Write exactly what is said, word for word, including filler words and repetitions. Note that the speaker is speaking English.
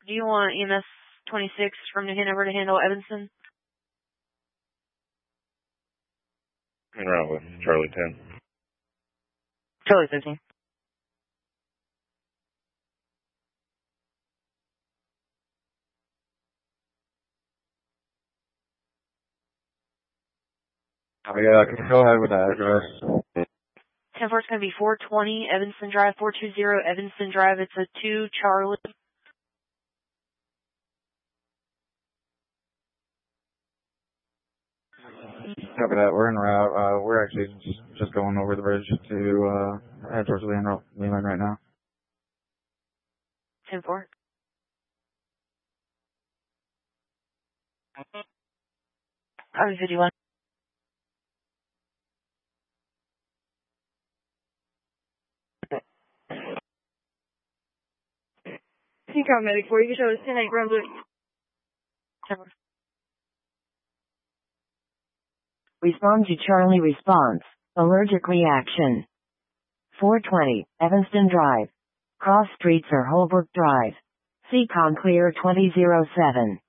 Do you want E M S twenty-six from New Hanover to handle Evanston? En route with Charlie ten. Charlie fifteen. Oh, yeah, can you go ahead with that address? ten four is going to be four twenty Evanston Drive, four two zero Evanston Drive. It's a two Charlie. Copy that. We're en route. Uh, we're actually just, just going over the bridge to uh, head towards Leland Leland right now. ten four. Copy fifty-one. Team Medic four, you can show us ten eight Grand Blue. ten four. Respond to Charlie response. Allergic reaction. four twenty, Evanston Drive. Cross streets or Holbrook Drive. Seacon clear twenty oh seven.